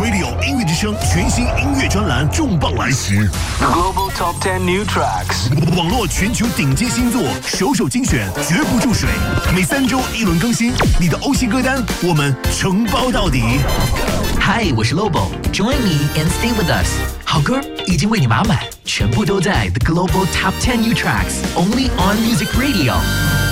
Radio 音乐之声全新音乐专栏重磅来袭 ，Global Top 10 New Tracks， 网络全球顶尖新作，首首精选，绝不注水。每3周1轮更新，你的欧系歌单我们承包到底。 嗨，我是 Lobo，Join me and stay with us。好歌已经为你码满，全部都在 The Global Top 10 New Tracks，Only on Music Radio。